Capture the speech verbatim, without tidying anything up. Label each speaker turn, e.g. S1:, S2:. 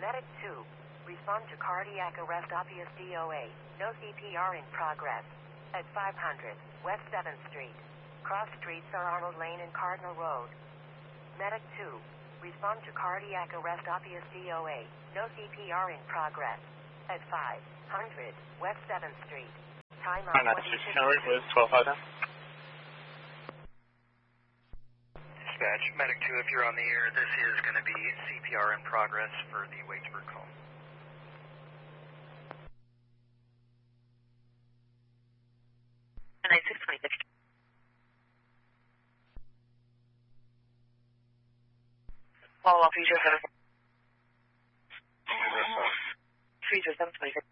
S1: Medic two, respond to cardiac arrest, obvious D O A, no C P R in progress. At five hundred, West seventh Street. Cross streets are Arnold Lane and Cardinal Road. Medic two, respond to cardiac arrest, obvious D O A, no C P R in progress. At five hundred, West seventh Street. Time on twenty-six.
S2: twelve five.
S3: Dispatch, Medic two, if you're on the air, this is going to be C P R in progress for the Waitsburg call.
S4: ninety-six twenty-six. Follow up, Future seven. Future seven twenty-six.